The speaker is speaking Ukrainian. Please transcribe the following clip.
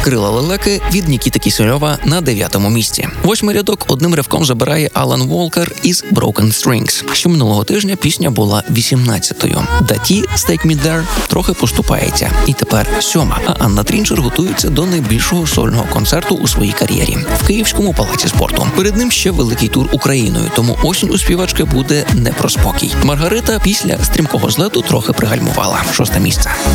«Крила лелеки» від Нікіти Кісельова на 9-му місці. 8-й рядок одним ривком забирає Алан Волкер із «Broken Strings». Ще минулого тижня пісня була 18-ю. Даті з «Take Me There» трохи поступається. І тепер 7-ма. А Анна Трінчер готується до найбільшого сольного концерту у своїй кар'єрі в Київському палаці спорту. Перед ним ще великий тур Україною, тому осінь у співачки буде не про спокій. Маргарита після стрімкого злету трохи пригальмувала. 6-те місце.